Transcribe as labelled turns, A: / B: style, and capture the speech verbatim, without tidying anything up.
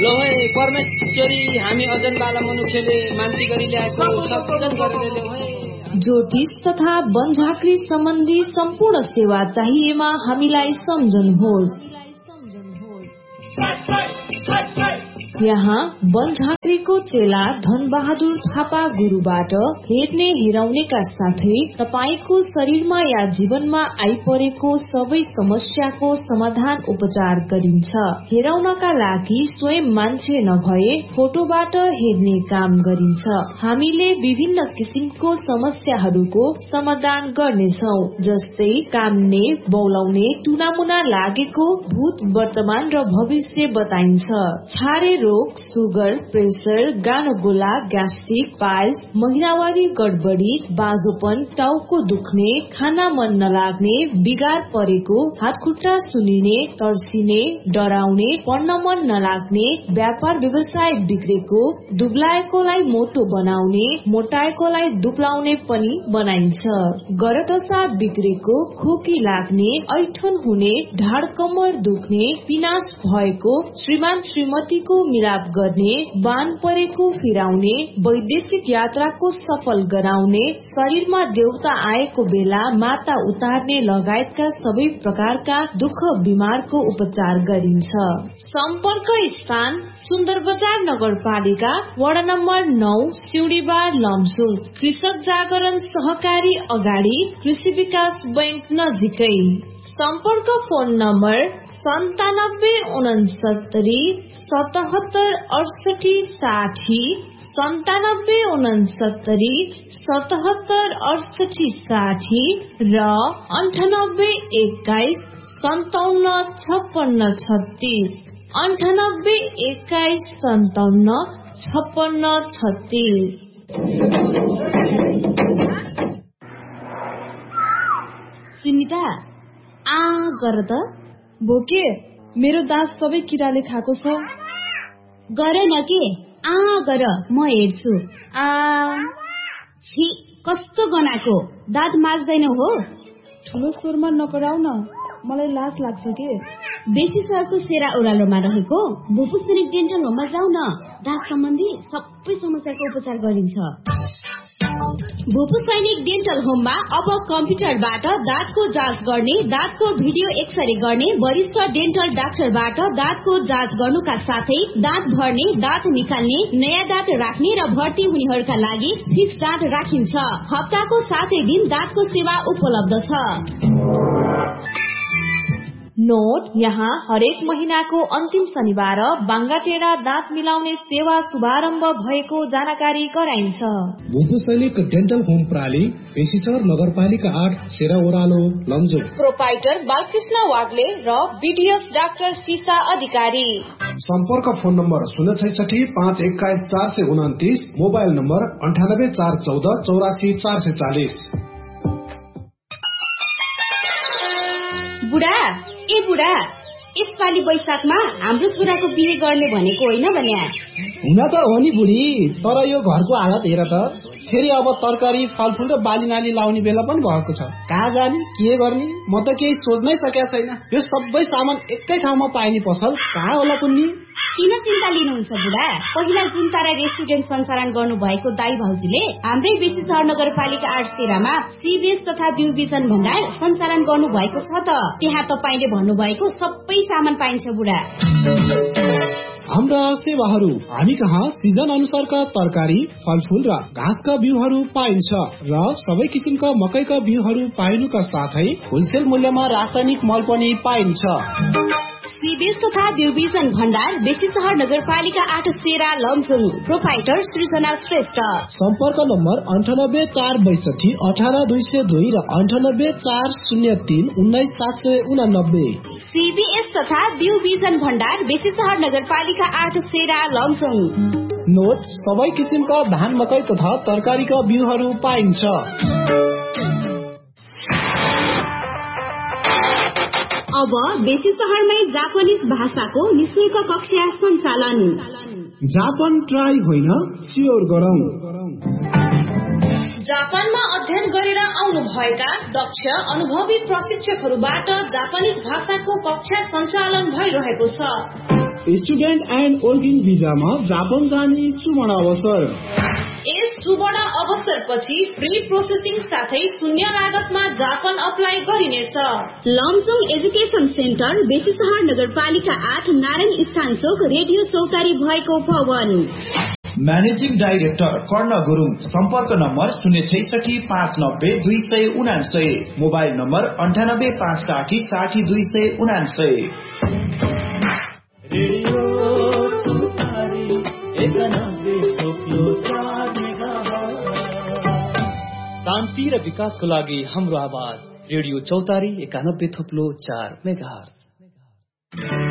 A: ल है परमेश्वरी हामी अजन बाला मनुष्यले मान्ति गरी ल्याएको सत्संग गरेर ल्याऊ है।
B: ज्योतिष तथा वनझाँक्री सम्बन्धी सम्पूर्ण सेवा चाहिएमा हामीलाई सम्झनुहोस्। यहाँ वनझाँक्रीको चेला धनबहादुर थापा गुरुबाट हेर्ने हेराउनेका साथै तपाईको शरीरमा या जीवनमा आइपरेको सबै समस्याको समाधान उपचार गरिन्छ। हेराउनका लागि स्वयं मान्छे नभए फोटोबाट हेर्ने काम गरिन्छ। हामीले विभिन्न किसिमको समस्याहरूको समाधान गर्नेछौ, जस्तै काम्ने, बौलाउने, टुनामुना लागेको, भूत, वर्तमान र भविष्य बताइन्छ। छारे रोग, सुगर, प्रेसर, गानोगोला, ग्यास्ट्रिक, पाइल्स, महिनावारी गडबडी, बाजोपन, टाउको दुख्ने, खाना मन नलाग्ने, बिगार परेको, हात खुट्टा सुनिने, तर्सिने, डराउने, पढ्न मन नलाग्ने, व्यापार व्यवसाय बिग्रेको, दुब्लाएकोलाई मोटो बनाउने, मोटाएकोलाई दुब्लाउने पनि बनाइन्छ। गरदशा बिग्रेको, खोकी लाग्ने, ऐठन हुने, ढाड कम्मर दुख्ने, पिनास भएको, श्रीमान श्रीमतीको मिलाप गर्ने, बान परेको फिराउने, वैदेशिक यात्राको सफल गराउने, शरीरमा देउता आएको बेला माता उतार्ने लगायतका सबै प्रकारका दुःख बिमारको उपचार गरिन्छ। सम्पर्क स्थान सुन्दर बजार नगरपालिका वडा नम्बर नौ, सिउडीबार, लमसुङ। कृषक जागरण सहकारी अगाडि, कृषि विकास बैंक नजिकै। सम्पर्क फोन नम्बर सन्तानब्बे उनसत्तरी सतहत्तर अडसठी साठी, सन्तानब्बे उनसत्तरी सतहत्तर अडसठी साठी र अन्ठानब्बे एक्काइस सन्ताउन्न छप्पन्न छत्तीस, अन्ठानब्बे एक्काइस सन्ताउन्न छप्पन्न छत्तीस।
C: सुनिता आ गर त।
B: भोके मेरो दाँत सबै किराले खाएको छ।
C: गर न के आ गर, म हेर्छु।
B: आ
C: छी, कस्तो गनाको, दाँत माझ्दैन हो।
B: ठुलो स्वरमा नकराउ न, मलाई लाज लाग्छ के।
C: बेसी सरको सेरा ओह्रालोमा रहेको भूपू सैनिक डेन्टल होममा जाऊ न, दाँत सम्बन्धी सबै समस्याको उपचार गरिन्छ। भूपू सैनिक डेन्टल होममा अब कम्प्युटरबाट दाँतको जाँच गर्ने, दाँतको भिडियो एक्सरे गर्ने, वरिष्ठ डेन्टल डाक्टरबाट दाँतको जाँच गर्नुका साथै दाँत भर्ने, दाँत निकाल्ने, नयाँ दाँत राख्ने र भर्ती हुनेहरूका लागि फिक्स दाँत राखिन्छ। हप्ताको सातै दिन दाँतको सेवा उपलब्ध छ।
B: नोट, यहाँ हरेक महिनाको अन्तिम शनिबार बाङ्गाटेरा दाँत मिलाउने सेवा शुभारम्भ भएको जानकारी गराइन्छ।
D: भूपू सैनिक डेन्टल होम प्राली, पेशिचर नगरपालिका आठ, सेरा ओह्रालो, लमजुङ।
B: प्रोपाइटर बालकृष्ण वाग्ले र बीडीएस डाक्टर सीसा अधिकारी।
D: सम्पर्क फोन नम्बर शून्य छैसठी पाँच एक्काइस चार सय उन्तिस, मोबाइल नम्बर अन्ठानब्बे चार चौध चौरासी चार सय चालिस।
C: बुढा ए बुढा, यसपालि वैशाखमा हाम्रो छोराको बिहे गर्ने भनेको होइन भने?
E: हुन त हो नि बुढी, तर यो घरको हालत हेर त, फेरि अब तरकारी फलफुल र बाली नाली लाउने बेला पनि भएको छ। कहाँ जाने, के गर्ने, म त केही सोच्नै सकेको छैन। यो सबै सामान एकै ठाउँमा पाइने पसल कहाँ होला कुन्नी?
C: किन चिन्ता लिनुहुन्छ बुढा? पहिला जुन तारा रेस्टुरेन्ट सञ्चालन गर्नु भएको दाई भाउजूले हाम्रै बेसी सहर नगरपालिका आठ तेह्रमा सीबीएस तथा ब्यू विजन भण्डार सञ्चालन गर्नु भएको छ त। त्यहाँ तपाईले भन्नुभएको सबै सामान पाइन्छ बुढा।
E: हाम्रा सेवाहरू, हामी कहाँ सिजन अनुसारका तरकारी, फलफुल र घाँसका बिउहरू पाइन्छ र सबै किसिमका मकैका बिउहरू पाइनुका साथै होलसेल मूल्यमा रासायनिक मल पनि पाइन्छ।
C: सीबीएस तथा ब्यूविजन भण्डार, बेसी सहर नगरपालिका आठ तेह्र, लमजुङ। प्रोपाइटर सृजना श्रेष्ठ।
E: सम्पर्क नम्बर अन्ठानब्बे चार बैसठी अठार दुई सय दुई र अन्ठानब्बे चार शून्य तीन उन्नाइस सात सय उनानब्बे।
C: सीबीएस तथा ब्यूविजन भण्डार, बेसी सहर नगरपालिका आठ तेह्र, लमजुङ।
E: नोट, सबै किसिमका धान, मकै तथा तरकारीका बिउहरू पाइन्छ।
C: अब बेसी सहरमै जापानिज भाषाको निशुल्क कक्षा सञ्चालन।
E: जापान ट्राई होइन, स्योर गरौँ।
B: जापानमा अध्ययन गरेर आउनु भएका दक्ष अनुभवी प्रशिक्षकहरूबाट जापानिज भाषाको कक्षा सञ्चालन भइरहेको छ।
E: स्टुडेन्ट एन्ड वर्किङ भिजामा जापान जाने सुवर्ण अवसर।
B: यस सुवर्ण अवसरपछि फ्री प्रोसेसिङ साथै शून्य लागतमा जापान अप्लाई गरिनेछ।
C: लमसङ एजुकेसन सेन्टर बेसीसहर नगरपालिका आठ नारायण स्थान चोक रेडियो चौतारी भएको भवन।
F: म्यानेजिङ डाइरेक्टर कर्ण गुरुङ। सम्पर्क नम्बर शून्य छैसठी पाँच नब्बे दुई सय उनासय। मोबाइल नम्बर अन्ठानब्बे पाँच साठी साठी दुई सय उनासय।
A: शान्ति र विकासको लागि हाम्रो आवाज रेडियो चौतारी एकानब्बे थोप्लो चार मेगाहर्ज।